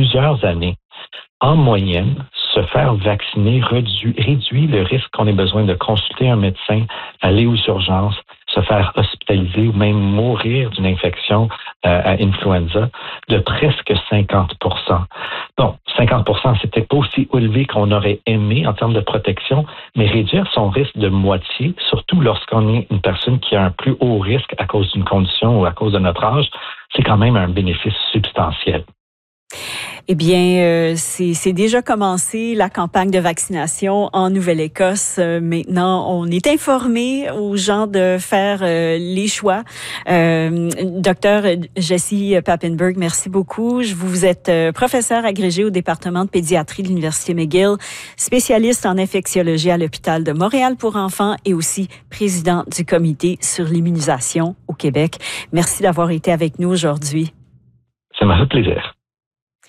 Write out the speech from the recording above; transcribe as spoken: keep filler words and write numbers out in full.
plusieurs années. En moyenne, se faire vacciner réduit, réduit le risque qu'on ait besoin de consulter un médecin, aller aux urgences, se faire hospitaliser ou même mourir d'une infection euh, à influenza de presque cinquante pour cent. Bon, cinquante pour cent, c'est peut-être pas aussi élevé qu'on aurait aimé en termes de protection, mais réduire son risque de moitié, surtout lorsqu'on est une personne qui a un plus haut risque à cause d'une condition ou à cause de notre âge, c'est quand même un bénéfice substantiel. Eh bien, euh, c'est, c'est déjà commencé la campagne de vaccination en Nouvelle-Écosse. Euh, maintenant, on est informé aux gens de faire euh, les choix. Euh, Docteur Jessie Papenburg, merci beaucoup. Vous êtes euh, professeur agrégé au département de pédiatrie de l'Université McGill, spécialiste en infectiologie à l'hôpital de Montréal pour enfants et aussi président du comité sur l'immunisation au Québec. Merci d'avoir été avec nous aujourd'hui. Ça m'a fait plaisir.